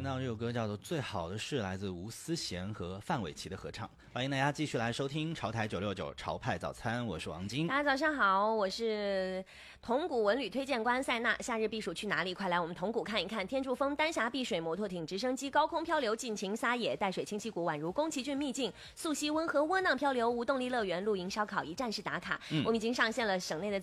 到这首歌叫做《最好的事》，来自吴思贤和范玮琪的合唱。欢迎大家继续来收听潮台969潮派早餐，我是王晶。 大家早上好，我是铜鼓文旅推荐官塞娜。夏日避暑去哪里？快来我们铜鼓看一看。天柱峰、丹霞碧水、摩托艇、直升机高空漂流、尽情撒野；淡水清溪谷宛如宫崎骏秘境；溯溪温和窝囊漂流；无动力乐园、露营烧烤一站式打卡。我们已经上线了省内的